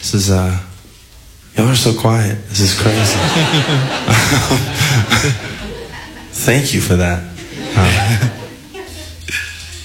This is, y'all are so quiet. This is crazy. Thank you for that.